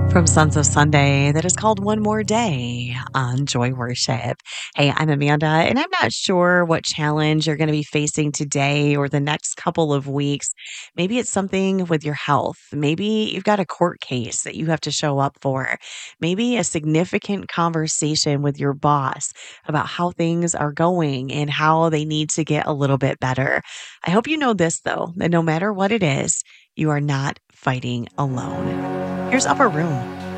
from Sons of Sunday that is called One More Day on Joy Worship. Hey, I'm Amanda, and I'm not sure what challenge you're going to be facing today or the next couple of weeks. Maybe it's something with your health. Maybe you've got a court case that you have to show up for. Maybe a significant conversation with your boss about how things are going and how they need to get a little bit better. I hope you know this, though, that no matter what it is, you are not fighting alone. Here's Upper Room